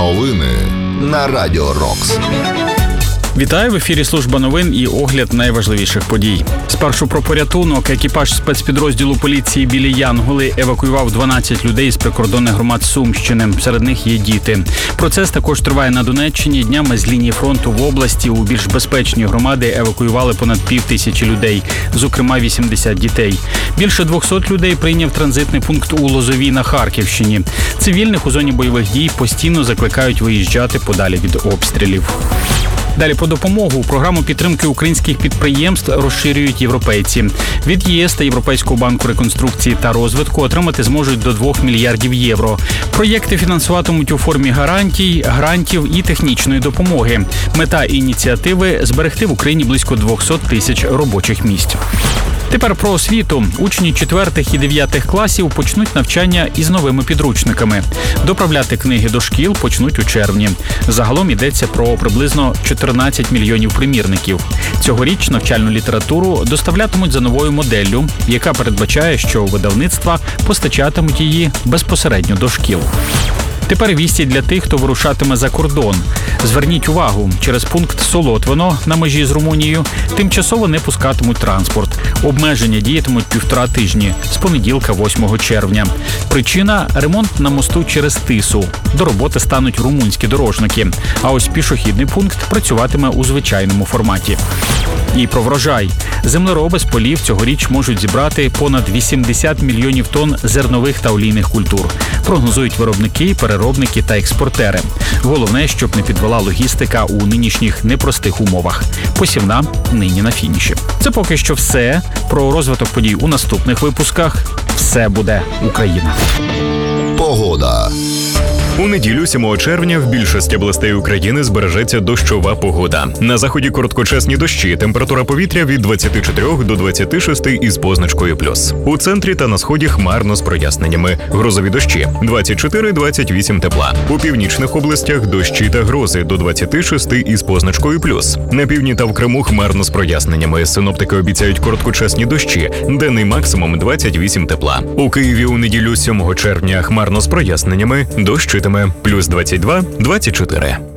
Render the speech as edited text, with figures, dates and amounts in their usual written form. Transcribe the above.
Новини на Радіо Рокс. Вітаю, в ефірі служба новин і огляд найважливіших подій. Спершу про порятунок. Екіпаж спецпідрозділу поліції «Білі Янголи» евакуював 12 людей з прикордонних громад Сумщини. Серед них є діти. Процес також триває на Донеччині. Днями з лінії фронту в області у більш безпечні громади евакуювали понад 5000 людей, зокрема 80 дітей. Більше 200 людей прийняв транзитний пункт у Лозовій на Харківщині. Цивільних у зоні бойових дій постійно закликають виїжджати подалі від обстрілів. Далі по допомогу. Програму підтримки українських підприємств розширюють європейці. Від ЄС та Європейського банку реконструкції та розвитку отримати зможуть до 2 мільярдів євро. Проєкти фінансуватимуть у формі гарантій, грантів і технічної допомоги. Мета ініціативи – зберегти в Україні близько 200 тисяч робочих місць. Тепер про освіту. Учні 4 і 9 класів почнуть навчання із новими підручниками. Доправляти книги до шкіл почнуть у червні. Загалом йдеться про приблизно 14 мільйонів примірників. Цьогоріч навчальну літературу доставлятимуть за новою моделлю, яка передбачає, що видавництва постачатимуть її безпосередньо до шкіл. Тепер вісті для тих, хто вирушатиме за кордон. Зверніть увагу, через пункт Солотвино на межі з Румунією тимчасово не пускатимуть транспорт. Обмеження діятимуть 1,5 тижні, з понеділка 8 червня. Причина – ремонт на мосту через Тису. До роботи стануть румунські дорожники. А ось пішохідний пункт працюватиме у звичайному форматі. І про врожай. Землероби з полів цьогоріч можуть зібрати понад 80 мільйонів тонн зернових та олійних культур. Прогнозують виробники, переробники та експортери. Головне, щоб не підвела логістика у нинішніх непростих умовах. Посівна нині на фініші. Це поки що все. Про розвиток подій у наступних випусках. Все буде Україна. Погода. У неділю 7 червня в більшості областей України збережеться дощова погода. На заході короткочасні дощі, температура повітря від 24 до 26 із позначкою плюс. У центрі та на сході хмарно з проясненнями. Грозові дощі – 24-28 тепла. У північних областях дощі та грози до 26 із позначкою плюс. На півдні та в Криму хмарно з проясненнями. Синоптики обіцяють короткочасні дощі, денний максимум 28 тепла. У Києві у неділю 7 червня хмарно з проясненнями, дощ плюс 22-24.